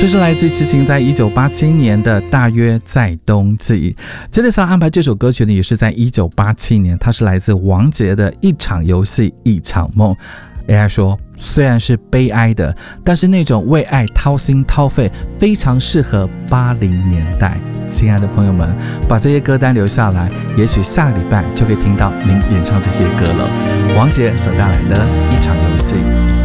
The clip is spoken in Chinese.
这是来自齐秦在1987年的大约在冬季。接着想安排这首歌曲呢，也是在1987年，它是来自王杰的一场游戏一场梦。AI 说，虽然是悲哀的，但是那种为爱掏心掏肺，非常适合80年代。亲爱的朋友们，把这些歌单留下来，也许下个礼拜就可以听到您演唱这些歌了。王杰所带来的一场游戏。